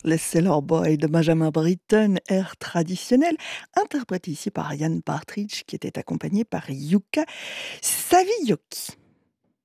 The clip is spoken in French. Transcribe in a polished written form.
Les Sailor Boys de Benjamin Britten, air traditionnel, interprété ici par Ian Partridge, qui était accompagné par Yuka Savioki.